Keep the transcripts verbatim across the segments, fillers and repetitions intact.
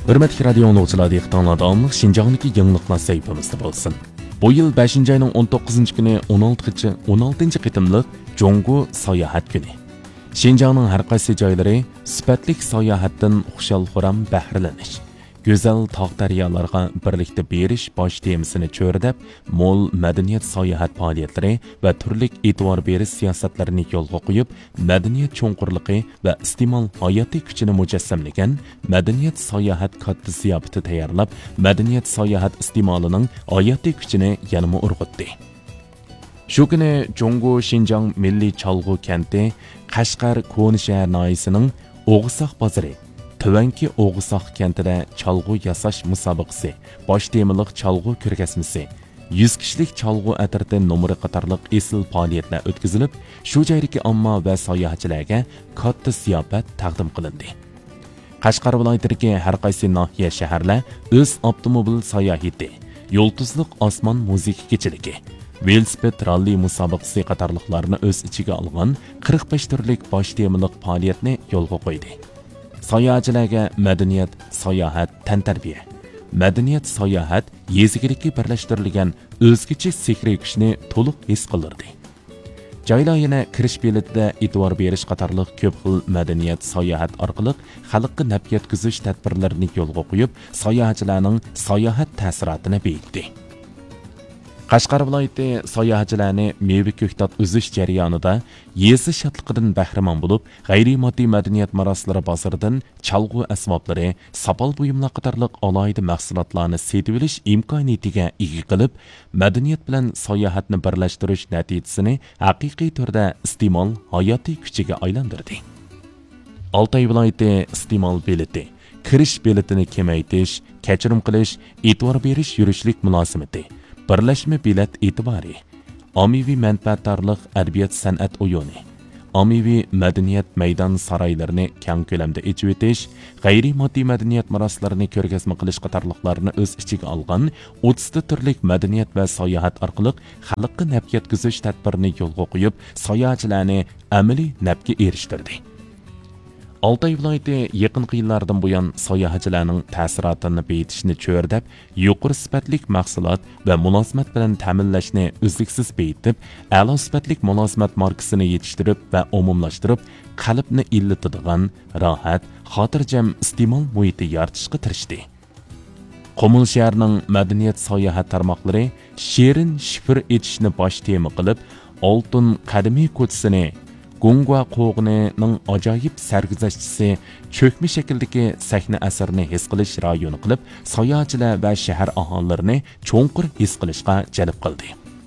Hürmetli radyo anlıqçılar diqqətinizdə davamlıq Şinjan'dakı yangiliklar sayfamızda bo'lsin. Bu yıl beshinchi ayning o'n to'qqizinchi kuni o'n oltinchi qitimliq Jongu sayohat kuni. Şinjan'ның har qaysi joylari sifatli sayohatdan xushal-xuram bahralanish, go'zal tog' daryolarga birlikda berish bosh temasini cho'rdab, mo'l madaniyat sayohat faoliyatlari va turli e'tibor berish siyosatlarini yo'lga qo'yib, madaniyat cho'nqurligi va iste'mol hayotiy kuchini mujassamlagan madaniyat sayohat katta ziyofati tayyorlab, madaniyat sayohat iste'molining hayotiy kuchini yanama urg'utdi. Shu kuni Jongu Şinjan milliy chalg'u kenti Qashqar Ko'ni shahar noyisining O'g'isoq bozori Tüvenki O'g'isoq kentida chalg'u yasash musobaqasi, bosh temaliq chalg'u ko'rgazmasi, yuz kishilik chalg'u atirti nomeri qatorliq esil faoliyatlar o'tkazilib, shu joydagi omma va sayohatchilarga katta ziyofat taqdim qilindi. Qashqar viloyatidagi har qaysi nohiya shaharlar o'z avtomobil sayohati, yo'ltuzliq osmon musiqa kechiligi, velosiped ralli musobaqasi qatorliqlarni o'z ichiga olgan qirq besh turlik bosh temaliq faoliyatni yo'lga qo'ydi. Sayohatchilarga madaniyat, sayohat, tantarbiya, madaniyat, sayohat yezigilikka birlashtirilgan o'zgacha sehriy kuchni to'liq his qildirdi. Joylar yana kirish biletida e'tibor berish qatorliq ko'p xil madaniyat, sayohat orqali xalqqa naf yetkazish tadbirlarini yo'lga qo'yib, sayohatchilarning sayohat ta'sirotini beyitdi. Qashqar viloyati sayohatchilarni meva ko'ktat uzish jarayonida yezi shodliqidan bahramon bo'lib, g'ayriy moddiy madaniyat marosimlari bozoridan chalg'u asboblari, sopol buyumlar qatorliq alohida mahsulotlarni setib olish imkoniyatiga ega qilib, madaniyat bilan sayohatni birlashtirish natijasini haqiqiy turda iste'mol hayotiy kuchiga aylantirdi. Oltoy viloyati iste'mol beleti, kirish beletini kamaytirish, kechirim qilish, e'tibor berish yurishlik munosamati, birlashma bilet e'tibori, ommaviy manfaatdorlik adabiyot san'at o'yini, ommaviy madaniyat maydon saroylarini keng ko'lamda echib o'tish, g'ayriy moddiy madaniyat marosimlarini ko'rgazma qilish qatorliqlarni o'z ichiga olgan o'ttizta turlik madaniyat va sayohat orqali xalqqa naf yetkazish tadbirini yo'lga qo'yib, sayohatchilarni amaliy nafga erishtirdi. Oltoy viloyati yaqinqi yillardan buyon sayohatchilarning ta'sirotini beyitishni cho'rdab, yuqori sifatli mahsulot va mulozimat bilan ta'minlashni uzluksiz beyitib, a'lo sifatli mulozimat markasini yetishtirib va umumlashtirib, qalbni illatadigan rohat, xotirjam iste'mol muhiti yaratishga tirishdi. Qumul shahrining madaniyat sayohat tarmoqlari she'rin shifr etishni bosh tema qilib, oltin qadimiy ko'chisini Gungwa qo'g'inining ajoyib sarguzashtchisi cho'kma shakldagi sahna asarini his qilish rayoni qilib, sayohatchilar va shahar aholilarini cho'nqur his qilishga jalb qildi.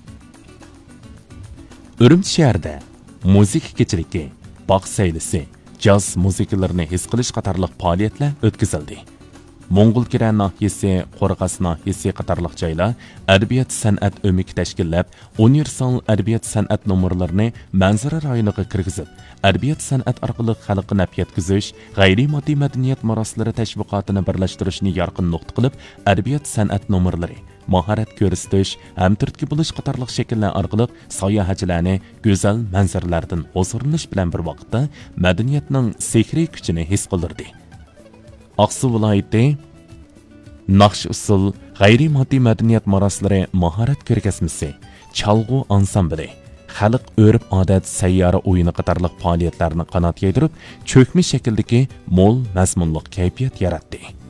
Urumchi shahrida musiqa kechiligi, bog' saylisi, jaz musiqalarini his qilish qatorliq faoliyatlar o'tkazildi. Mo'ng'ulkira nahiyasi, Qo'rg'as nahiyasi qatorliq joylar adabiyot san'at o'mik tashkillab, universal adabiyot san'at nomerlarini manzara rayoniga kirgizib, adabiyot san'at orqali xalqqa naf yetkazish, g'ayriy moddiy madaniyat marosimlari tashviqotini birlashtirishni yorqin nuqta qilib, adabiyot san'at nomerlari, mahorat ko'rsatish, hamturtki bo'lish qatorliq shakllar orqali sayohatchilarni go'zal manzaralardan huzurlanish bilan bir vaqtda madaniyatning sehriy kuchini his qildirdi. Aqsu viloyati naqsh usul g'ayriy moddiy madaniyat marosimlari mahorat ko'rgazmasi, chalg'u ansambli, xalq o'rib odat sayyora o'yini qatorliq faoliyatlarni qanot yaydirib, cho'kma shakldagi mo'l mazmunliq kayfiyat yaratdi.